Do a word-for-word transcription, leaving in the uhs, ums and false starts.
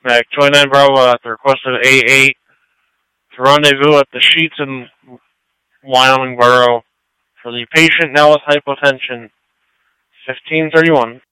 Dispatch twenty-nine Bravo at the request of A eight to rendezvous at the Sheets in Wyoming Borough for the patient now with hypotension. fifteen thirty-one.